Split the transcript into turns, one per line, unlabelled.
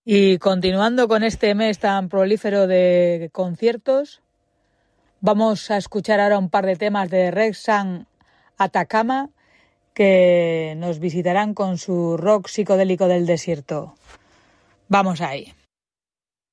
Y continuando con este mes tan prolífero de conciertos, vamos a escuchar ahora un par de temas de Red Sun Atacama que nos visitarán con su rock psicodélico del desierto. Vamos ahí.